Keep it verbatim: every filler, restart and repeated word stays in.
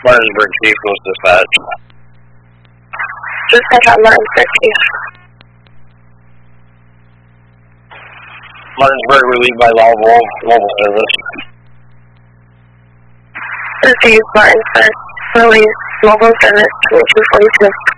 Martinsburg Chief goes dispatch. Dispatch on Martinsburg Chief. Martinsburg, we lead by Lowell, mobile service. Received Martinsburg, release mobile service twenty-two forty-two.